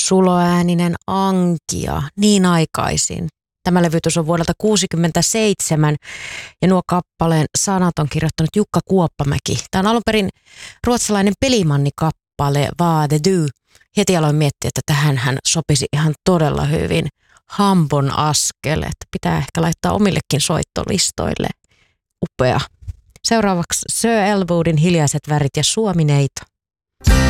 Suloääninen Ankia, niin aikaisin. Tämä levytys on vuodelta 1967 ja nuo kappaleen sanat on kirjoittanut Jukka Kuoppamäki. Tämä on alun perin ruotsalainen pelimanni-kappale Vad du. Heti aloin miettiä, että tähän hän sopisi ihan todella hyvin. Hambon askel, että pitää ehkä laittaa omillekin soittolistoille. Upea. Seuraavaksi Sir Elwoodin Hiljaiset värit ja Suomi-neito.